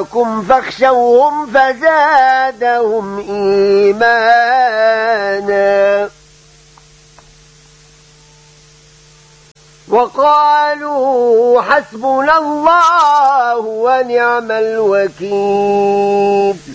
يخشونكم فاخشوهم فزادهم إيمانا وقالوا حسبنا الله ونعم الوكيل.